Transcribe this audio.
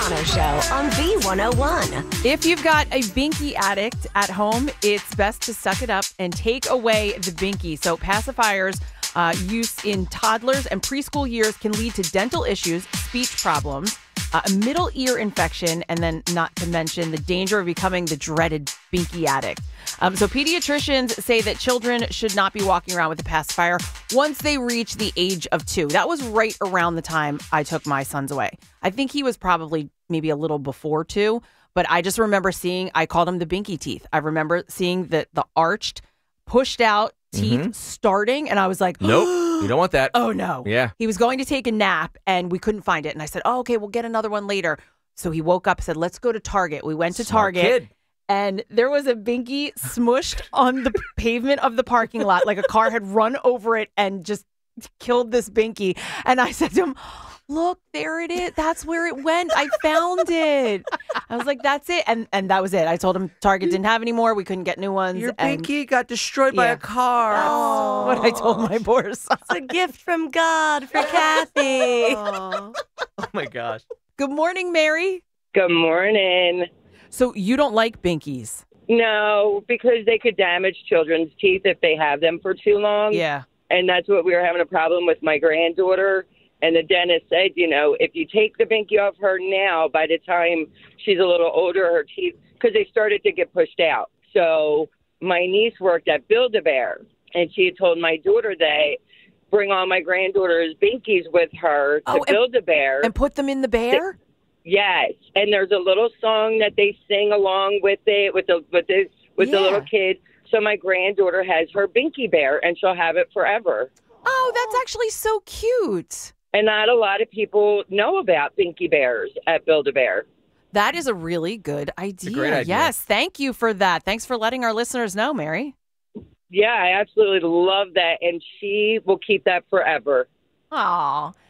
Cano Show on B101. If you've got a Binky addict at home, it's best to suck it up and take away the Binky. So pacifiers use in toddlers and preschool years can lead to dental issues, speech problems, a middle ear infection, and then not to mention the danger of becoming the dreaded Binky addict. So pediatricians say that children should not be walking around with a pacifier once they reach the age of 2. That was right around the time I took my sons away. I think he was probably maybe a little before 2, but I just remember I called him the Binky teeth. I remember seeing the arched, pushed out teeth starting, and I was like, nope, you don't want that. Oh, no. Yeah. He was going to take a nap, and we couldn't find it. And I said, oh, okay, we'll get another one later. So he woke up and said, let's go to Target. We went to Smart Target. kid. And there was a Binky smushed on the pavement of the parking lot, like a car had run over it and just killed this Binky. And I said to him, look, there it is. That's where it went. I found it. I was like, that's it. And that was it. I told him Target didn't have any more. We couldn't get new ones. Your Binky got destroyed by a car. That's what I told my poor son. It's a gift from God for Kathy. Oh my gosh. Good morning, Mary. Good morning. So you don't like Binkies? No, because they could damage children's teeth if they have them for too long. Yeah. And that's what we were having a problem with my granddaughter. And the dentist said, if you take the Binky off her now, by the time she's a little older, her teeth, because they started to get pushed out. So my niece worked at Build-A-Bear, and she had told my daughter they bring all my granddaughter's Binkies with her to Build-A-Bear. And put them in the bear? Yes, and there's a little song that they sing along with it with the little kid. So my granddaughter has her Binky Bear, and she'll have it forever. Oh, that's actually so cute. And not a lot of people know about Binky Bears at Build-A-Bear. That is a really good idea. It's a great idea. Yes, thank you for that. Thanks for letting our listeners know, Mary. Yeah, I absolutely love that, and she will keep that forever. Aw.